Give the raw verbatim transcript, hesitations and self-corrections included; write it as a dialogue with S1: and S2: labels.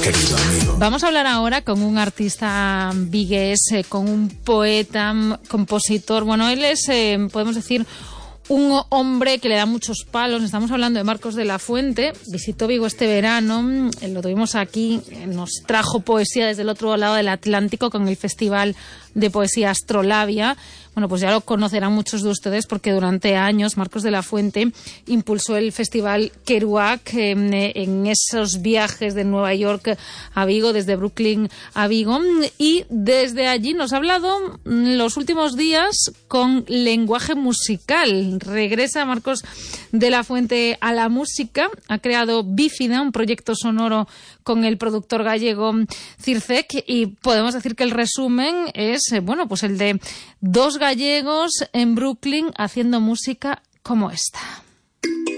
S1: querido amigo.
S2: Vamos a hablar ahora con un artista vigués, eh, con un poeta, compositor. Bueno, él es, eh, podemos decir, un hombre que le da muchos palos. Estamos hablando de Marcos de la Fuente. Visitó Vigo este verano, lo tuvimos aquí, nos trajo poesía desde el otro lado del Atlántico con el Festival de Poesía Astrolabia. Bueno, pues ya lo conocerán muchos de ustedes porque durante años Marcos de la Fuente impulsó el Festival Kerouac en, en esos viajes de Nueva York a Vigo, desde Brooklyn a Vigo, y desde allí nos ha hablado los últimos días con lenguaje musical. Regresa Marcos de la Fuente a la música, ha creado Bífida, un proyecto sonoro con el productor gallego Circec, y podemos decir que el resumen es, bueno, pues el de dos gallegos en Brooklyn haciendo música como esta.